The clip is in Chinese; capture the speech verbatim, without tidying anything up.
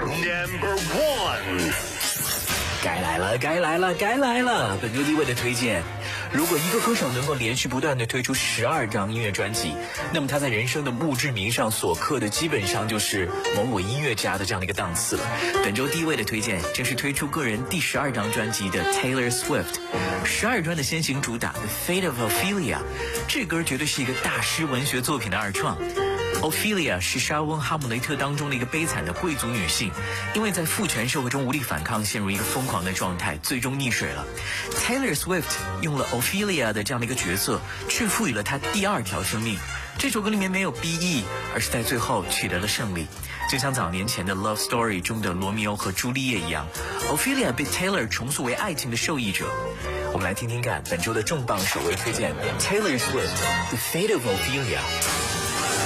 Number one， 该来了，该来了，该来了！本周第一位的推荐，如果一个歌手能够连续不断的推出十二张音乐专辑，那么他在人生的墓志铭上所刻的基本上就是某某音乐家的这样的一个档次了。本周第一位的推荐，正是推出个人第十二张专辑的 Taylor Swift， 十二专的先行主打 The Fate of Ophelia， 这歌绝对是一个大师文学作品的二创。Ophelia 是莎翁《哈姆雷特》当中的一个悲惨的贵族女性，因为在父权社会中无力反抗，陷入一个疯狂的状态，最终溺水了。Taylor Swift 用了 Ophelia 的这样的一个角色，却赋予了她第二条生命。这首歌里面没有 B E， 而是在最后取得了胜利。就像早年前的 Love Story 中的罗密欧和朱丽叶一样， Ophelia 被 Taylor 重塑为爱情的受益者。我们来听听看本周的重磅首位推荐 Taylor Swift The Fate of Ophelia。